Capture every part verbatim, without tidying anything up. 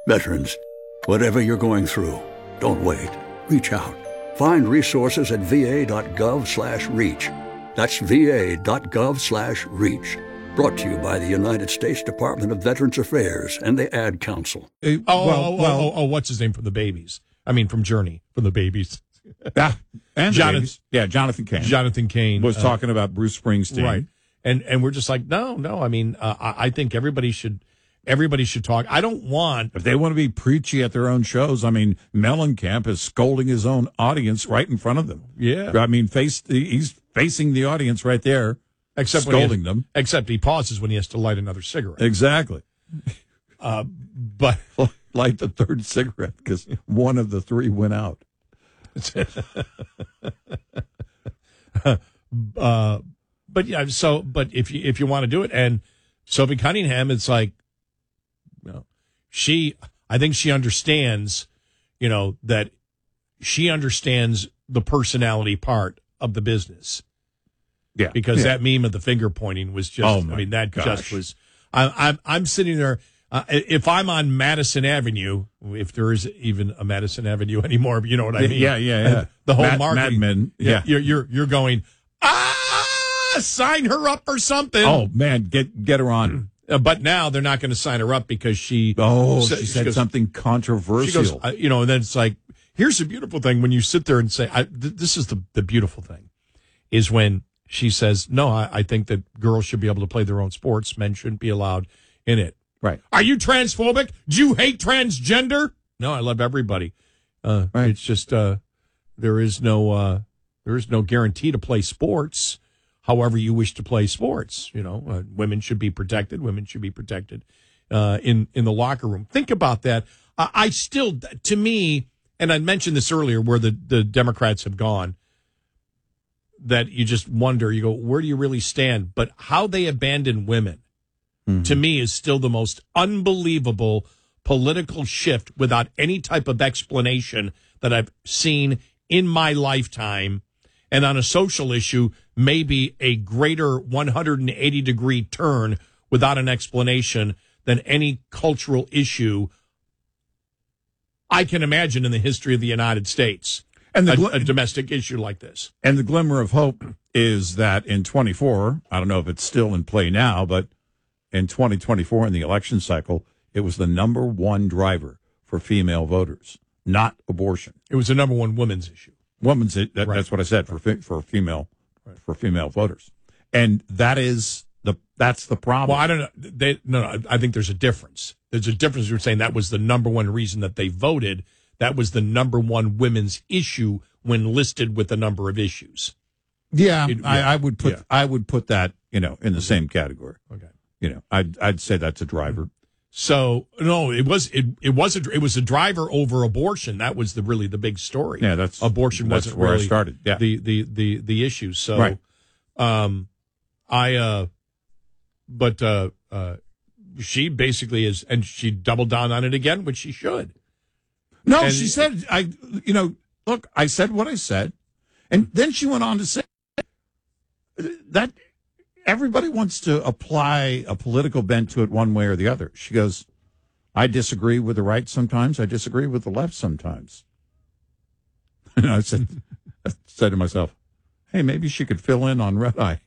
Veterans, whatever you're going through, don't wait. Reach out. Find resources at va.gov slash reach. That's va.gov slash reach. Brought to you by the United States Department of Veterans Affairs and the Ad Council. Uh, Oh, well, oh, oh, well, oh, oh, what's his name from the Babies? I mean, from Journey, from the Babies. ah, and Jonathan- Davies. yeah, Jonathan Cain Jonathan Cain was uh, talking about Bruce Springsteen. right? And and we're just like, no, no. I mean, uh, I, I think everybody should everybody should talk. I don't want. If they want to be preachy at their own shows, I mean, Mellencamp is scolding his own audience right in front of them. Yeah. I mean, face he's facing the audience right there, Except when he scolding has- them. Except he pauses when he has to light another cigarette. Exactly. Uh, but Light the third cigarette because one of the three went out. uh, but yeah. So, but if you if you want to do it, and Sophie Cunningham, it's like, you know, she. I think she understands, you know, that she understands the personality part of the business. Yeah, Because yeah. that meme of the finger pointing was just. Oh, I my mean, that gosh. just was. I, I'm I'm sitting there. Uh, if I'm on Madison Avenue, if there is even a Madison Avenue anymore, you know what I mean? Yeah, yeah, yeah. The whole Mad, marketing. Mad Men. Yeah. You're you're you're going. Ah, sign her up or something. Oh man, get get her on. Uh, but now they're not going to sign her up because she. Oh, sa- she said goes- something She controversial. goes, uh, you know, and then it's like, here's the beautiful thing when you sit there and say, I, th- this is the the beautiful thing, is when she says, no, I, I think that girls should be able to play their own sports. Men shouldn't be allowed in it. Right. Are you transphobic? Do you hate transgender? No, I love everybody. Uh, Right. It's just uh, there is no uh, there is no guarantee to play sports. However you wish to play sports, you know, uh, women should be protected. Women should be protected uh, in in the locker room. Think about that. Uh, I still, to me, and I mentioned this earlier, where the the Democrats have gone. That you just wonder. You go, where do you really stand? But how they abandon women. Mm-hmm. To me, is still the most unbelievable political shift without any type of explanation that I've seen in my lifetime. And on a social issue, maybe a greater one hundred eighty degree turn without an explanation than any cultural issue I can imagine in the history of the United States. And the a, gl- a domestic issue like this. And the glimmer of hope is that in twenty-four, I don't know if it's still in play now, but in twenty twenty-four, in the election cycle, it was the number one driver for female voters, not abortion. It was the number one women's issue. Women's, that, Right. that's what I said for fe- for female Right. for female voters, and that is the that's the problem. Well, I don't know. They, no, no, I think there's a difference. There's a difference. You're saying that was the number one reason that they voted. That was the number one women's issue when listed with the number of issues. yeah, It- I, yeah. I would put Yeah. I would put that you know in the same category. Okay. You know, I'd I'd say that's a driver. So no, it was it it was a it was a driver over abortion. That was the really the big story. Yeah, that's abortion that's wasn't where really I started. Yeah, the the the the issue. So, Right. um, I uh, but uh, uh, she basically is, and she doubled down on it again, which she should. No, And- she said, I, you know, look, I said what I said. And then she went on to say that everybody wants to apply a political bent to it one way or the other. She goes, I disagree with the right sometimes. I disagree with the left sometimes. And I said, I said to myself, hey, maybe she could fill in on Red Eye.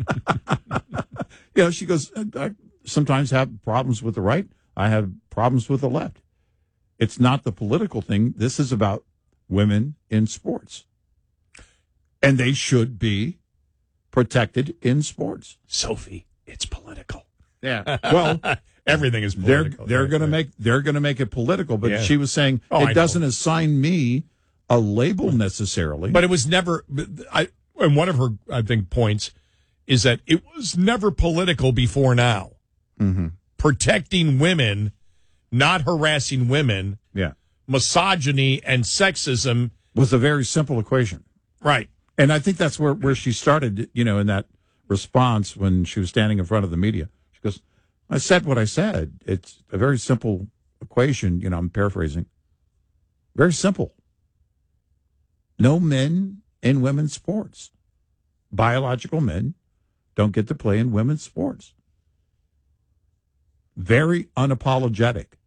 You know, she goes, I sometimes have problems with the right. I have problems with the left. It's not the political thing. This is about women in sports. And they should be protected in sports. Sophie, it's political. Yeah. Well, Everything is they're political. they're Right, going to right. make they're going to make it political, but Yeah. she was saying Oh, I it know. doesn't assign me a label necessarily. But it was never. I and one of her I think points is that it was never political before now. Mhm. Protecting women, not harassing women, yeah, misogyny and sexism. was a very simple equation. Right. And I think that's where, where she started, you know, in that response when she was standing in front of the media. She goes, I said what I said. It's a very simple equation. You know, I'm paraphrasing. Very simple. No men in women's sports. Biological men don't get to play in women's sports. Very unapologetic.